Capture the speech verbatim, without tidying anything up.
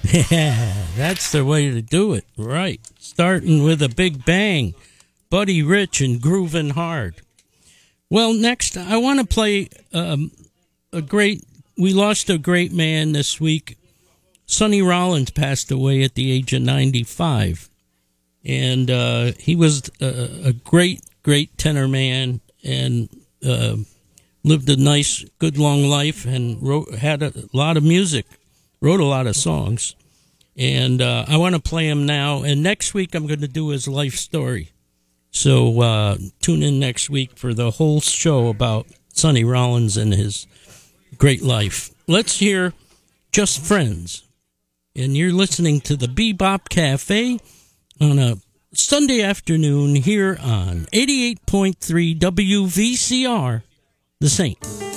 Yeah, that's the way to do it. Right. Starting with a big bang. Buddy Rich and Groovin' Hard. Well, next, I want to play um, a great... We lost a great man this week. Sonny Rollins passed away at the age of ninety-five. And uh, he was a, a great, great tenor man and uh, lived a nice, good, long life and wrote had a lot of music, wrote a lot of songs. And uh, I want to play him now. And next week, I'm going to do his life story. So uh, tune in next week for the whole show about Sonny Rollins and his great life. Let's hear Just Friends. And you're listening to the Bebop Cafe on a Sunday afternoon here on eighty-eight point three W V C R, The Saint.